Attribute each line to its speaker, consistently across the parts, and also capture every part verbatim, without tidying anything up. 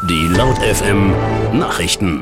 Speaker 1: Die Laut F M Nachrichten.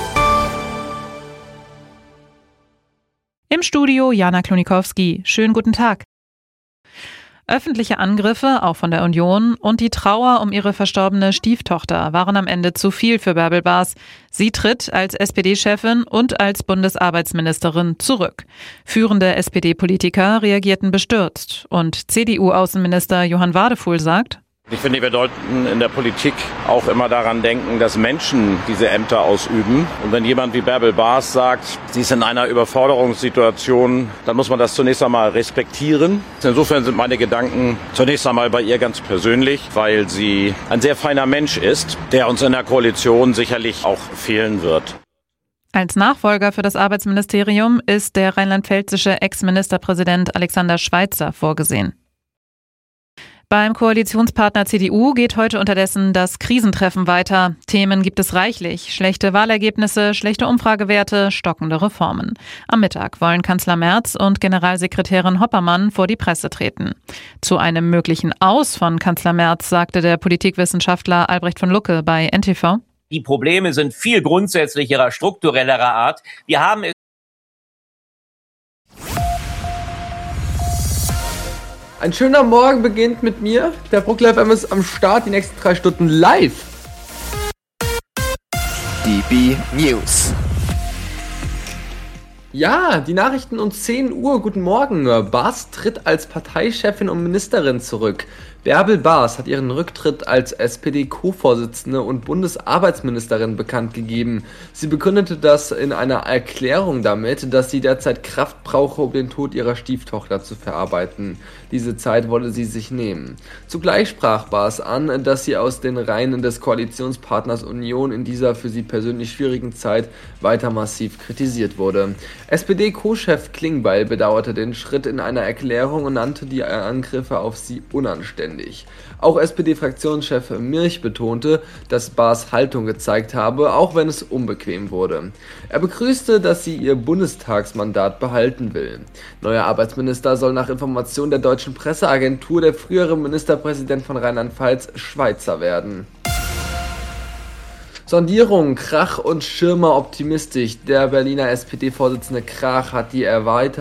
Speaker 2: Im Studio Jana Klonikowski. Schönen guten Tag. Öffentliche Angriffe, auch von der Union, und die Trauer um ihre verstorbene Stieftochter waren am Ende zu viel für Bärbel Baas. Sie tritt als S P D-Chefin und als Bundesarbeitsministerin zurück. Führende S P D-Politiker reagierten bestürzt. Und C D U-Außenminister Johann Wadefuhl sagt:
Speaker 3: Ich finde, wir sollten in der Politik auch immer daran denken, dass Menschen diese Ämter ausüben. Und wenn jemand wie Bärbel Baas sagt, sie ist in einer Überforderungssituation, dann muss man das zunächst einmal respektieren. Insofern sind meine Gedanken zunächst einmal bei ihr ganz persönlich, weil sie ein sehr feiner Mensch ist, der uns in der Koalition sicherlich auch fehlen wird.
Speaker 2: Als Nachfolger für das Arbeitsministerium ist der rheinland-pfälzische Ex-Ministerpräsident Alexander Schweitzer vorgesehen. Beim Koalitionspartner C D U geht heute unterdessen das Krisentreffen weiter. Themen gibt es reichlich. Schlechte Wahlergebnisse, schlechte Umfragewerte, stockende Reformen. Am Mittag wollen Kanzler Merz und Generalsekretärin Hoppermann vor die Presse treten. Zu einem möglichen Aus von Kanzler Merz sagte der Politikwissenschaftler Albrecht von Lucke bei N T V:
Speaker 4: Die Probleme sind viel grundsätzlicherer, strukturellerer Art. Wir haben es
Speaker 5: Ein schöner Morgen beginnt mit mir. Der Brooklyn F M ist am Start, die nächsten drei Stunden live.
Speaker 6: D B News.
Speaker 5: Ja, die Nachrichten um zehn Uhr. Guten Morgen. Baas tritt als Parteichefin und Ministerin zurück. Bärbel Baas hat ihren Rücktritt als S P D-Co-Vorsitzende und Bundesarbeitsministerin bekannt gegeben. Sie begründete das in einer Erklärung damit, dass sie derzeit Kraft brauche, um den Tod ihrer Stieftochter zu verarbeiten. Diese Zeit wolle sie sich nehmen. Zugleich sprach Baas an, dass sie aus den Reihen des Koalitionspartners Union in dieser für sie persönlich schwierigen Zeit weiter massiv kritisiert wurde. S P D-Co-Chef Klingbeil bedauerte den Schritt in einer Erklärung und nannte die Angriffe auf sie unanständig. Auch S P D-Fraktionschef Mirch betonte, dass Baas Haltung gezeigt habe, auch wenn es unbequem wurde. Er begrüßte, dass sie ihr Bundestagsmandat behalten will. Neuer Arbeitsminister soll nach Information der deutschen Presseagentur der frühere Ministerpräsident von Rheinland-Pfalz, Schweitzer, werden. Sondierung, Krach und Schirmer optimistisch. Der Berliner S P D-Vorsitzende Krach hat die erweiterte